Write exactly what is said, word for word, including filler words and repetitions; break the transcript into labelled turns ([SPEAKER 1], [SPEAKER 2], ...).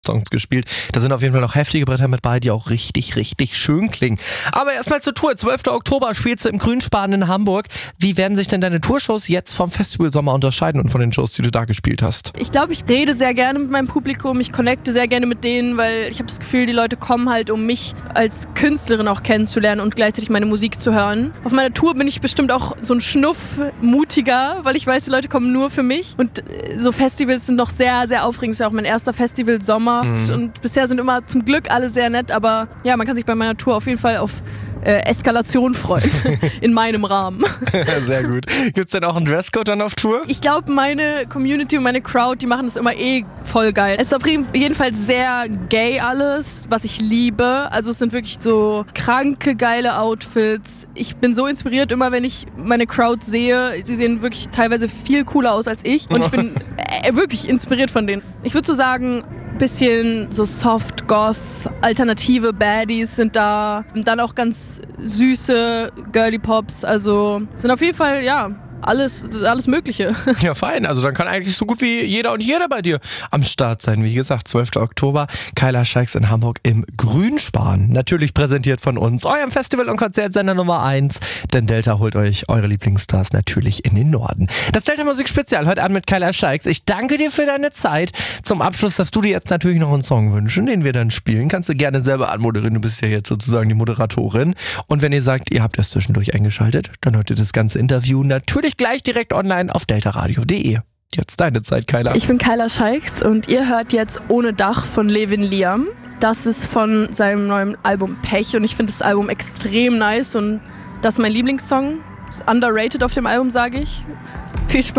[SPEAKER 1] Songs gespielt. Da sind auf jeden Fall noch heftige Bretter mit bei, die auch richtig, richtig schön klingen. Aber erstmal zur Tour. zwölften Oktober spielst du im Grünspan in Hamburg. Wie werden sich denn deine Tourshows jetzt vom Festivalsommer unterscheiden und von den Shows, die du da gespielt hast?
[SPEAKER 2] Ich glaube, ich rede sehr gerne mit meinem Publikum. Ich connecte sehr gerne mit denen, weil ich habe das Gefühl, die Leute kommen halt, um mich als Künstlerin auch kennenzulernen und gleichzeitig meine Musik zu hören. Auf meiner Tour bin ich bestimmt auch so ein Schnuff mutiger, weil ich weiß, die Leute kommen nur für mich. Und so Festivals sind noch sehr, sehr aufregend. Das ist ja auch mein erster Festivalsommer. Mhm. Und bisher sind immer zum Glück alle sehr nett, aber ja, man kann sich bei meiner Tour auf jeden Fall auf äh, Eskalation freuen. In meinem Rahmen.
[SPEAKER 1] Sehr gut. Gibt's denn auch einen Dresscode dann auf Tour?
[SPEAKER 2] Ich glaube, meine Community und meine Crowd, die machen das immer eh voll geil. Es ist auf jeden Fall sehr gay alles, was ich liebe. Also es sind wirklich so kranke, geile Outfits. Ich bin so inspiriert immer, wenn ich meine Crowd sehe. Sie sehen wirklich teilweise viel cooler aus als ich. Und ich bin äh, wirklich inspiriert von denen. Ich würde so sagen, bisschen so Soft Goth, alternative Baddies sind da. Und dann auch ganz süße Girly Pops. Also sind auf jeden Fall, ja, alles, alles Mögliche.
[SPEAKER 1] Ja, fein. Also dann kann eigentlich so gut wie jeder und jeder bei dir am Start sein. Wie gesagt, zwölften Oktober, Kyla Scheiks in Hamburg im Grünspan. Natürlich präsentiert von uns, eurem Festival- und Konzertsender Nummer eins. Denn Delta holt euch eure Lieblingsstars natürlich in den Norden. Das Delta Musik Spezial heute Abend mit Kyla Scheiks. Ich danke dir für deine Zeit. Zum Abschluss darfst du dir jetzt natürlich noch einen Song wünschen, den wir dann spielen. Kannst du gerne selber anmoderieren. Du bist ja jetzt sozusagen die Moderatorin. Und wenn ihr sagt, ihr habt erst zwischendurch eingeschaltet, dann hört ihr das ganze Interview natürlich gleich direkt online auf delta radio punkt de. Jetzt deine Zeit, Kyla.
[SPEAKER 2] Ich bin Kyla Scheiks und ihr hört jetzt Ohne Dach von Levin Liam. Das ist von seinem neuen Album Pech und ich finde das Album extrem nice und das ist mein Lieblingssong. Ist underrated auf dem Album, sage ich. Viel Spaß.